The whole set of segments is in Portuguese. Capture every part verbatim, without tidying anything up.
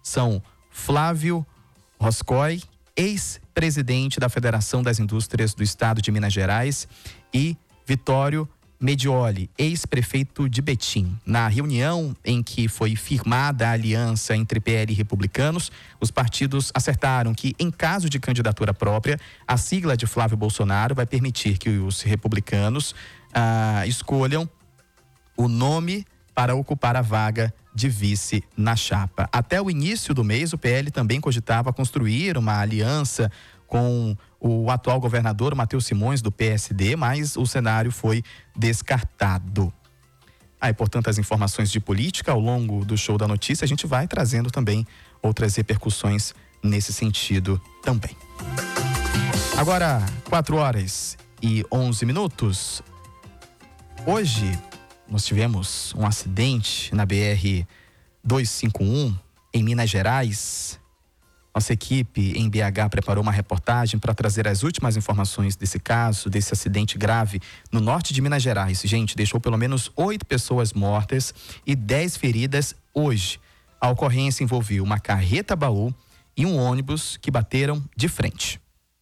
são Flávio Roscoe, ex-presidente da Federação das Indústrias do Estado de Minas Gerais, e Vitório Medioli, ex-prefeito de Betim. Na reunião em que foi firmada a aliança entre P L e republicanos, os partidos acertaram que, em caso de candidatura própria, a sigla de Flávio Bolsonaro vai permitir que os republicanos ah, escolham o nome para ocupar a vaga de vice na chapa. Até o início do mês, o P L também cogitava construir uma aliança com o atual governador Matheus Simões, do P S D, mas o cenário foi descartado. Aí, portanto, as informações de política ao longo do Show da Notícia, a gente vai trazendo também outras repercussões nesse sentido também. Agora, quatro horas e onze minutos. Hoje, nós tivemos um acidente na B R duzentos e cinquenta e um, em Minas Gerais. Nossa equipe em B H preparou uma reportagem para trazer as últimas informações desse caso, desse acidente grave no norte de Minas Gerais. Gente, deixou pelo menos oito pessoas mortas e dez feridas hoje. A ocorrência envolveu uma carreta-baú e um ônibus que bateram de frente.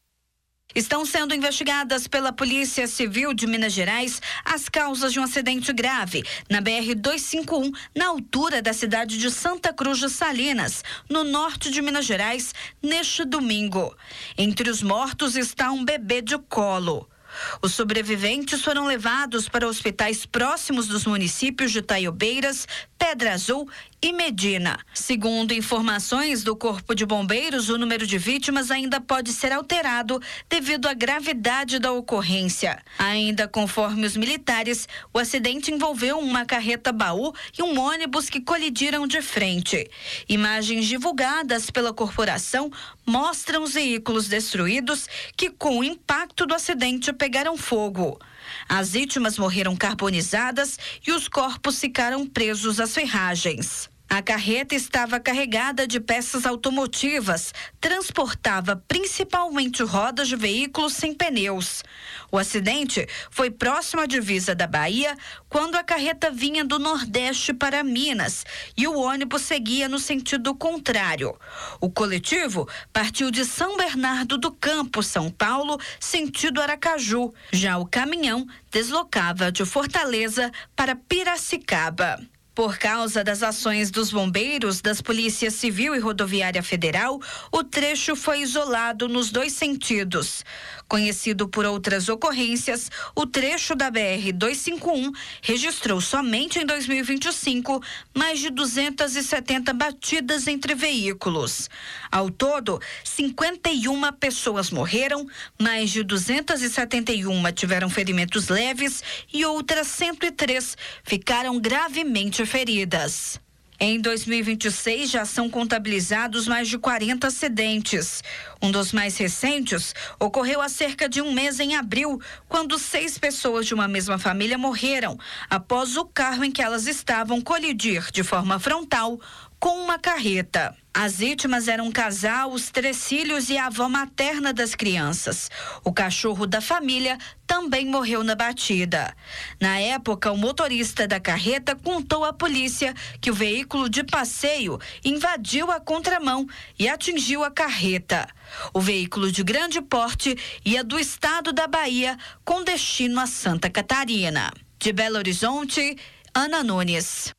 Estão sendo investigadas pela Polícia Civil de Minas Gerais as causas de um acidente grave na B R duzentos e cinquenta e um, na altura da cidade de Santa Cruz de Salinas, no norte de Minas Gerais, neste domingo. Entre os mortos está um bebê de colo. Os sobreviventes foram levados para hospitais próximos dos municípios de Taiobeiras, Pedra Azul e Medina. Segundo informações do Corpo de Bombeiros, o número de vítimas ainda pode ser alterado devido à gravidade da ocorrência. Ainda conforme os militares, o acidente envolveu uma carreta-baú e um ônibus que colidiram de frente. Imagens divulgadas pela corporação mostram os veículos destruídos que, com o impacto do acidente, pegaram fogo. As vítimas morreram carbonizadas e os corpos ficaram presos às ferragens. A carreta estava carregada de peças automotivas, transportava principalmente rodas de veículos sem pneus. O acidente foi próximo à divisa da Bahia, quando a carreta vinha do Nordeste para Minas e o ônibus seguia no sentido contrário. O coletivo partiu de São Bernardo do Campo, São Paulo, sentido Aracaju. Já o caminhão deslocava de Fortaleza para Piracicaba. Por causa das ações dos bombeiros, das Polícias Civil e Rodoviária Federal, o trecho foi isolado nos dois sentidos. Conhecido por outras ocorrências, o trecho da B R duzentos e cinquenta e um registrou somente em dois mil e vinte e cinco mais de duzentas e setenta batidas entre veículos. Ao todo, cinquenta e uma pessoas morreram, mais de duzentas e setenta e uma tiveram ferimentos leves e outras cento e três ficaram gravemente feridas. Em dois mil e vinte e seis já são contabilizados mais de quarenta acidentes. Um dos mais recentes ocorreu há cerca de um mês em abril, quando seis pessoas de uma mesma família morreram após o carro em que elas estavam colidir de forma frontal com uma carreta. As vítimas eram um casal, os três filhos e a avó materna das crianças. O cachorro da família também morreu na batida. Na época, o motorista da carreta contou à polícia que o veículo de passeio invadiu a contramão e atingiu a carreta. O veículo de grande porte ia do estado da Bahia com destino a Santa Catarina. De Belo Horizonte, Ana Nunes.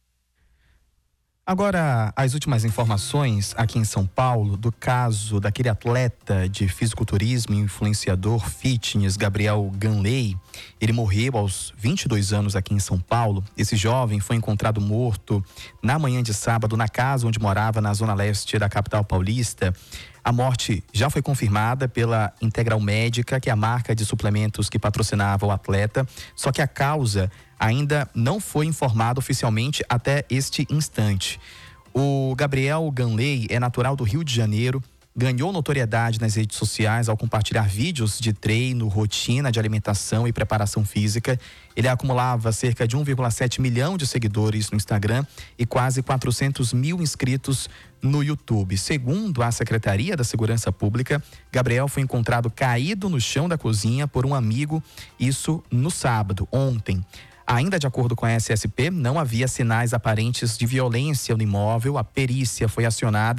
Agora, as últimas informações aqui em São Paulo do caso daquele atleta de fisiculturismo e influenciador fitness, Gabriel Ganley. Ele morreu aos vinte e dois anos aqui em São Paulo. Esse jovem foi encontrado morto na manhã de sábado na casa onde morava na zona leste da capital paulista. A morte já foi confirmada pela Integral Médica, que é a marca de suplementos que patrocinava o atleta, só que a causa ainda não foi informada oficialmente até este instante. O Gabriel Ganley é natural do Rio de Janeiro, ganhou notoriedade nas redes sociais ao compartilhar vídeos de treino, rotina de alimentação e preparação física. Ele acumulava cerca de um vírgula sete milhão de seguidores no Instagram e quase quatrocentos mil inscritos no YouTube. Segundo a Secretaria da Segurança Pública, Gabriel foi encontrado caído no chão da cozinha por um amigo, isso no sábado, ontem. Ainda de acordo com a S S P, não havia sinais aparentes de violência no imóvel. A perícia foi acionada